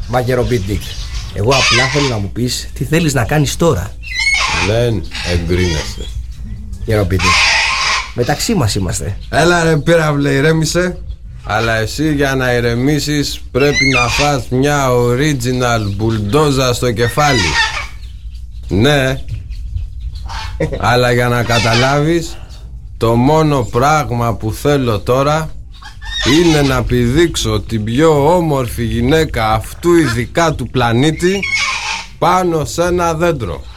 Μα Γεροπίτικ, εγώ απλά θέλω να μου πεις τι θέλεις να κάνεις τώρα. Δεν εγκρίνεστε. Γεροπίτικ, μεταξύ μας είμαστε. Έλα ρε πύραυλε, ηρέμησε. Αλλά εσύ για να ηρεμήσεις πρέπει να φας μια original μπουλντόζα στο κεφάλι. Ναι. Αλλά για να καταλάβεις, το μόνο πράγμα που θέλω τώρα είναι να πηδήξω την πιο όμορφη γυναίκα αυτού ειδικά του πλανήτη πάνω σε ένα δέντρο.